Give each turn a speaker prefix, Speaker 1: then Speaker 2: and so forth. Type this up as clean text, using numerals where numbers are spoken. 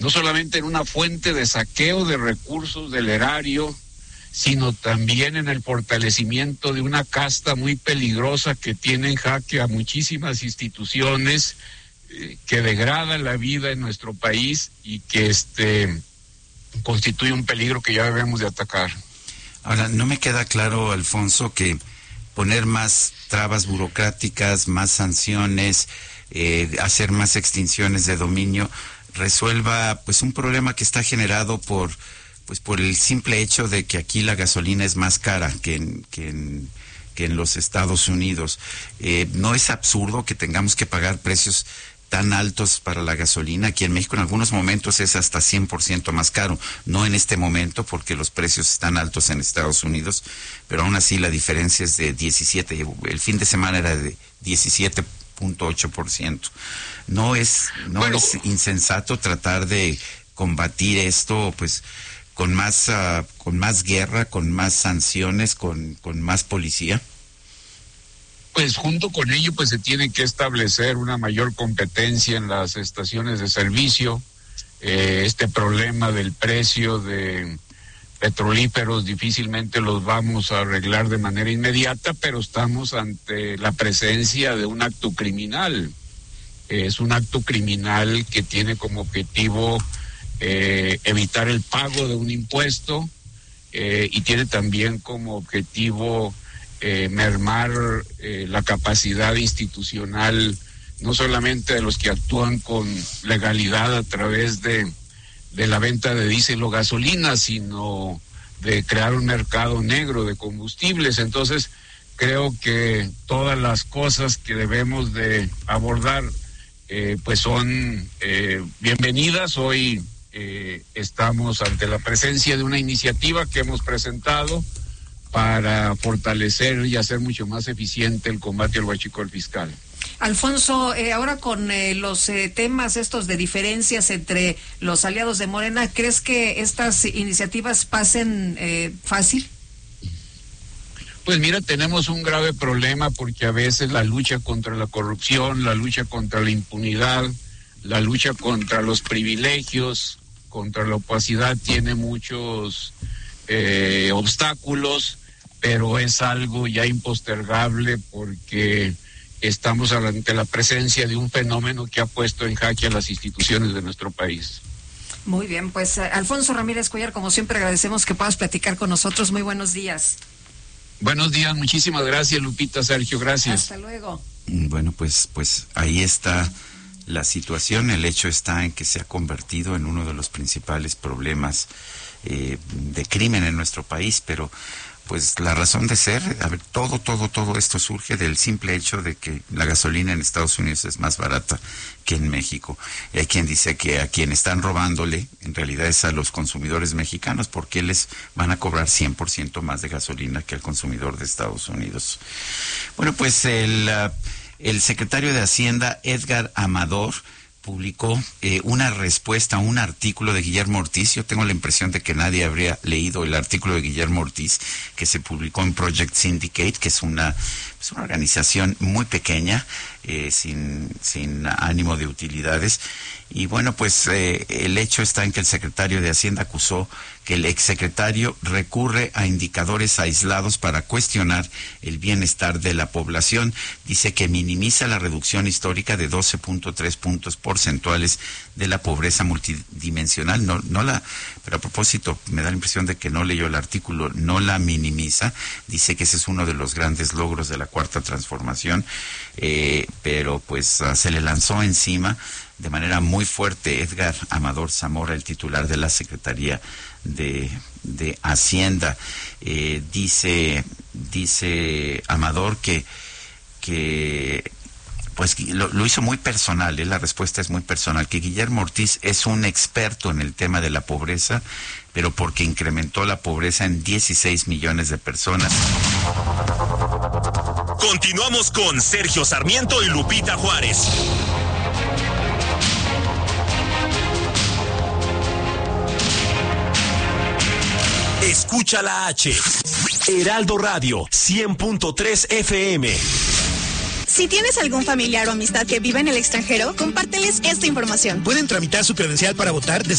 Speaker 1: no solamente en una fuente de saqueo de recursos del erario, sino también en el fortalecimiento de una casta muy peligrosa que tiene en jaque a muchísimas instituciones, que degrada la vida en nuestro país y que constituye un peligro que ya debemos de atacar.
Speaker 2: Ahora, no me queda claro, Alfonso, que poner más trabas burocráticas, más sanciones, hacer más extinciones de dominio, resuelva pues un problema que está generado por el simple hecho de que aquí la gasolina es más cara que en los Estados Unidos. ¿No es absurdo que tengamos que pagar precios tan altos para la gasolina? Aquí en México en algunos momentos es hasta 100% más caro, no en este momento porque los precios están altos en Estados Unidos, pero aún así la diferencia es de 17, el fin de semana era de 17.8%. No es insensato tratar de combatir esto pues con más guerra, con más sanciones, con más policía.
Speaker 1: Pues junto con ello pues se tiene que establecer una mayor competencia en las estaciones de servicio. Este problema del precio de petrolíferos difícilmente los vamos a arreglar de manera inmediata, pero estamos ante la presencia de un acto criminal. Es un acto criminal que tiene como objetivo evitar el pago de un impuesto y tiene también como objetivo mermar la capacidad institucional, no solamente de los que actúan con legalidad a través de la venta de diésel o gasolina, sino de crear un mercado negro de combustibles. Entonces, creo que todas las cosas que debemos de abordar pues son bienvenidas. Hoy estamos ante la presencia de una iniciativa que hemos presentado para fortalecer y hacer mucho más eficiente el combate al huachicol fiscal.
Speaker 3: Alfonso, ahora con los temas estos de diferencias entre los aliados de Morena, ¿crees que estas iniciativas pasen fácil?
Speaker 1: Pues mira, tenemos un grave problema porque a veces la lucha contra la corrupción, la lucha contra la impunidad, la lucha contra los privilegios, contra la opacidad tiene muchos obstáculos, pero es algo ya impostergable porque estamos ante la presencia de un fenómeno que ha puesto en jaque a las instituciones de nuestro país.
Speaker 3: Muy bien, pues Alfonso Ramírez Cuellar, como siempre agradecemos que puedas platicar con nosotros. Muy buenos días.
Speaker 1: Buenos días, muchísimas gracias, Lupita, Sergio, gracias.
Speaker 3: Hasta luego.
Speaker 2: Bueno, pues ahí está la situación. El hecho está en que se ha convertido en uno de los principales problemas de crimen en nuestro país, pero pues la razón de ser, a ver, todo esto surge del simple hecho de que la gasolina en Estados Unidos es más barata que en México. Y hay quien dice que a quien están robándole, en realidad es a los consumidores mexicanos, porque les van a cobrar 100% más de gasolina que al consumidor de Estados Unidos. Bueno, pues el secretario de Hacienda, Edgar Amador, publicó una respuesta a un artículo de Guillermo Ortiz. Yo tengo la impresión de que nadie habría leído el artículo de Guillermo Ortiz que se publicó en Project Syndicate, que es una organización muy pequeña, sin ánimo de utilidades. Y bueno, pues el hecho está en que el secretario de Hacienda acusó que el exsecretario recurre a indicadores aislados para cuestionar el bienestar de la población. Dice que minimiza la reducción histórica de 12.3 puntos porcentuales de la pobreza multidimensional. Pero a propósito, me da la impresión de que no leyó el artículo, no la minimiza. Dice que ese es uno de los grandes logros de la Cuarta Transformación, pero pues se le lanzó encima de manera muy fuerte Edgar Amador Zamora, el titular de la Secretaría de Hacienda. Dice Amador que pues lo hizo muy personal, la respuesta es muy personal, que Guillermo Ortiz es un experto en el tema de la pobreza, pero porque incrementó la pobreza en 16 millones de personas.
Speaker 4: Continuamos con Sergio Sarmiento y Lupita Juárez. Escucha la H. Heraldo Radio, 100.3 FM.
Speaker 5: Si tienes algún familiar o amistad que vive en el extranjero, compárteles esta información.
Speaker 6: Pueden tramitar su credencial para votar